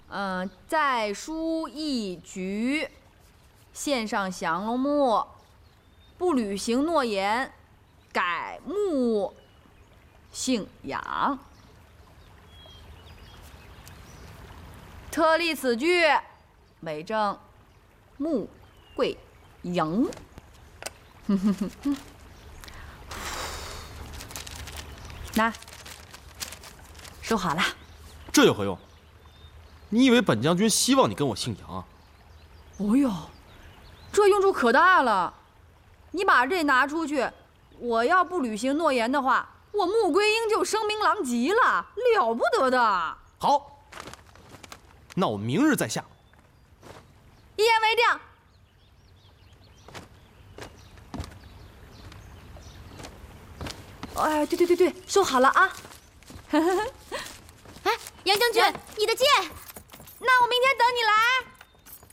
再书一局，献上降龙木，不履行诺言，改木姓杨。特立此句，为证穆桂英。那收好了。 这有何用？你以为本将军希望你跟我姓杨啊？ 哦呦，这用处可大了！你把这拿出去，我要不履行诺言的话，我穆桂英就声名狼藉了，了不得的。 好，那我明日再下。 一言为定。哎，对，收好了啊！ 哎，杨将军，你的剑。